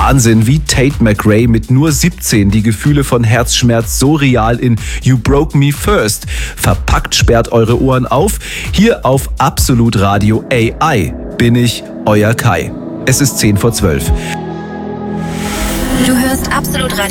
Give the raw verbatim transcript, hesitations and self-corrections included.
Wahnsinn, wie Tate McRae mit nur siebzehn die Gefühle von Herzschmerz so real in You Broke Me First verpackt. Sperrt eure Ohren auf. Hier auf Absolut Radio A I bin ich, euer Kai. Es ist zehn vor zwölf. Du hörst Absolut Radio.